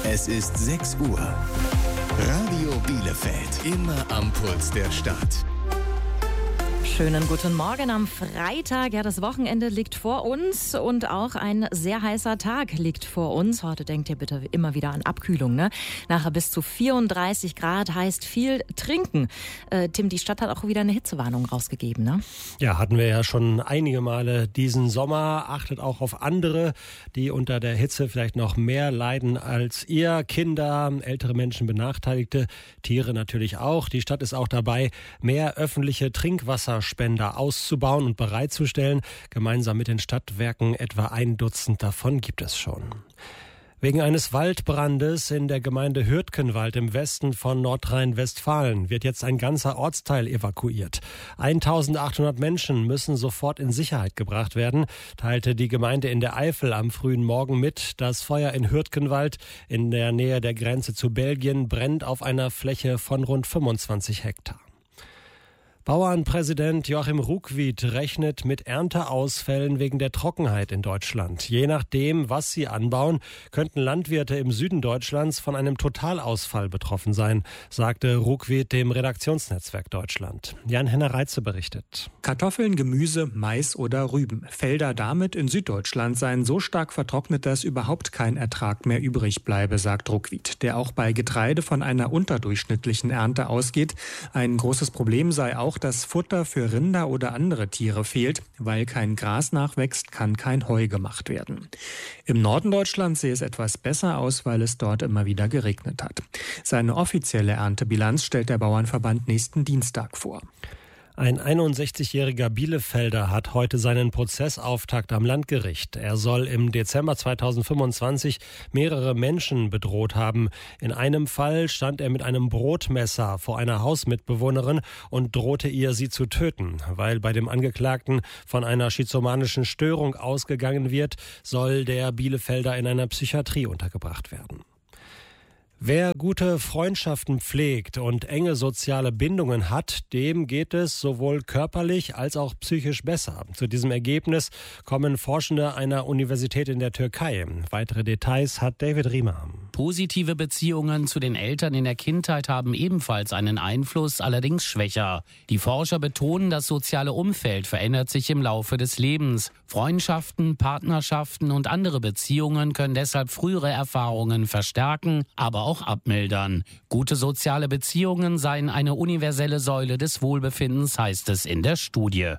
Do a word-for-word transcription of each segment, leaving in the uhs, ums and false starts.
Es ist sechs Uhr. Radio Bielefeld, immer am Puls der Stadt. Schönen guten Morgen am Freitag. Ja, das Wochenende liegt vor uns und auch ein sehr heißer Tag liegt vor uns. Heute denkt ihr bitte immer wieder an Abkühlung, ne? Nachher bis zu vierunddreißig Grad heißt viel trinken. Äh, Tim, die Stadt hat auch wieder eine Hitzewarnung rausgegeben, ne? Ja, hatten wir ja schon einige Male diesen Sommer. Achtet auch auf andere, die unter der Hitze vielleicht noch mehr leiden als ihr. Kinder, ältere Menschen, Benachteiligte, Tiere natürlich auch. Die Stadt ist auch dabei, mehr öffentliche Trinkwasser Spender auszubauen und bereitzustellen. Gemeinsam mit den Stadtwerken etwa ein Dutzend davon gibt es schon. Wegen eines Waldbrandes in der Gemeinde Hürtgenwald im Westen von Nordrhein-Westfalen wird jetzt ein ganzer Ortsteil evakuiert. eintausendachthundert Menschen müssen sofort in Sicherheit gebracht werden, teilte die Gemeinde in der Eifel am frühen Morgen mit. Das Feuer in Hürtgenwald in der Nähe der Grenze zu Belgien brennt auf einer Fläche von rund fünfundzwanzig Hektar. Bauernpräsident Joachim Ruckwied rechnet mit Ernteausfällen wegen der Trockenheit in Deutschland. Je nachdem, was sie anbauen, könnten Landwirte im Süden Deutschlands von einem Totalausfall betroffen sein, sagte Ruckwied dem Redaktionsnetzwerk Deutschland. Jan-Henner Reitze berichtet. Kartoffeln, Gemüse, Mais oder Rüben. Felder damit in Süddeutschland seien so stark vertrocknet, dass überhaupt kein Ertrag mehr übrig bleibe, sagt Ruckwied, der auch bei Getreide von einer unterdurchschnittlichen Ernte ausgeht. Ein großes Problem sei auch, dass Futter für Rinder oder andere Tiere fehlt. Weil kein Gras nachwächst, kann kein Heu gemacht werden. Im Norden Deutschlands sehe es etwas besser aus, weil es dort immer wieder geregnet hat. Seine offizielle Erntebilanz stellt der Bauernverband nächsten Dienstag vor. Ein einundsechzigjähriger Bielefelder hat heute seinen Prozessauftakt am Landgericht. Er soll im Dezember zweitausendfünfundzwanzig mehrere Menschen bedroht haben. In einem Fall stand er mit einem Brotmesser vor einer Hausmitbewohnerin und drohte ihr, sie zu töten. Weil bei dem Angeklagten von einer schizomanischen Störung ausgegangen wird, soll der Bielefelder in einer Psychiatrie untergebracht werden. Wer gute Freundschaften pflegt und enge soziale Bindungen hat, dem geht es sowohl körperlich als auch psychisch besser. Zu diesem Ergebnis kommen Forschende einer Universität in der Türkei. Weitere Details hat David Riemer. Positive Beziehungen zu den Eltern in der Kindheit haben ebenfalls einen Einfluss, allerdings schwächer. Die Forscher betonen, das soziale Umfeld verändert sich im Laufe des Lebens. Freundschaften, Partnerschaften und andere Beziehungen können deshalb frühere Erfahrungen verstärken, aber auch abmildern. Gute soziale Beziehungen seien eine universelle Säule des Wohlbefindens, heißt es in der Studie.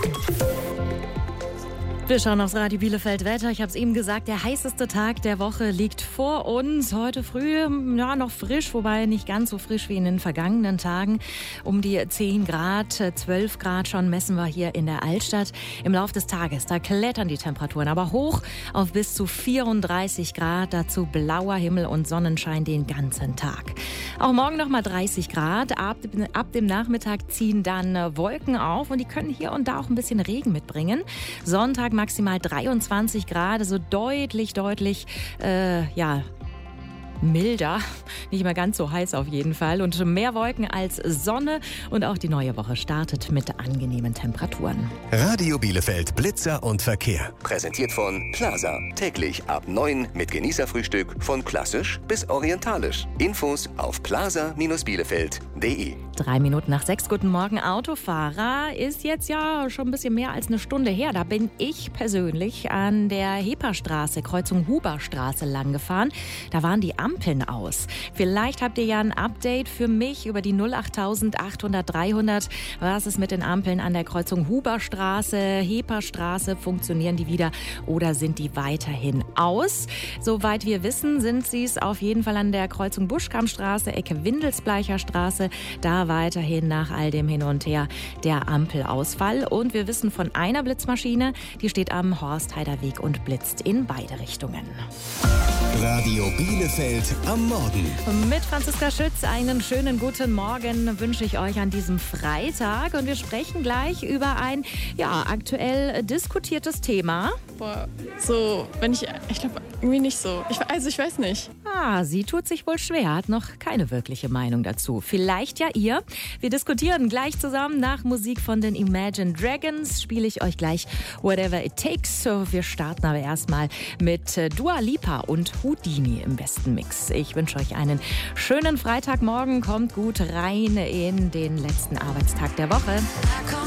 Wir schauen aufs Radio Bielefeld Wetter. Ich habe es eben gesagt, der heißeste Tag der Woche liegt vor uns. Heute früh, ja, noch frisch, wobei nicht ganz so frisch wie in den vergangenen Tagen. Um die zehn Grad, zwölf Grad schon messen wir hier in der Altstadt. Im Laufe des Tages, da klettern die Temperaturen aber hoch auf bis zu vierunddreißig Grad. Dazu blauer Himmel und Sonnenschein den ganzen Tag. Auch morgen noch mal dreißig Grad. Ab, ab dem Nachmittag ziehen dann Wolken auf und die können hier und da auch ein bisschen Regen mitbringen. Sonntag maximal dreiundzwanzig Grad, also deutlich, deutlich, äh, ja, milder, nicht mehr ganz so heiß auf jeden Fall und mehr Wolken als Sonne und auch die neue Woche startet mit angenehmen Temperaturen. Radio Bielefeld Blitzer und Verkehr. Präsentiert von Plaza. Täglich ab neun mit Genießerfrühstück von klassisch bis orientalisch. Infos auf plaza Bielefeld punkt de. Drei Minuten nach sechs, guten Morgen. Autofahrer ist jetzt ja schon ein bisschen mehr als eine Stunde her. Da bin ich persönlich an der Heperstraße, Kreuzung Huberstraße lang gefahren. Da waren die Ampeln aus. Vielleicht habt ihr ja ein Update für mich über die null acht achthundert dreihundert. Was ist mit den Ampeln an der Kreuzung Huberstraße, Heperstraße? Funktionieren die wieder oder sind die weiterhin aus? Soweit wir wissen, sind sie es auf jeden Fall an der Kreuzung Buschkammstraße, Ecke Windelsbleicher Straße. Da weiterhin nach all dem Hin und Her der Ampelausfall. Und wir wissen von einer Blitzmaschine, die steht am Horstheider-Weg und blitzt in beide Richtungen. Radio Bielefeld am Morgen. Mit Franziska Schütz einen schönen guten Morgen wünsche ich euch an diesem Freitag. Und wir sprechen gleich über ein ja, aktuell diskutiertes Thema. Boah, so, wenn ich, ich glaube, Irgendwie nicht so. Ich, also ich weiß nicht. Ah, sie tut sich wohl schwer, hat noch keine wirkliche Meinung dazu. Vielleicht ja ihr. Wir diskutieren gleich zusammen. Nach Musik von den Imagine Dragons spiele ich euch gleich Whatever It Takes. Wir starten aber erstmal mit Dua Lipa und Houdini im besten Mix. Ich wünsche euch einen schönen Freitagmorgen. Kommt gut rein in den letzten Arbeitstag der Woche.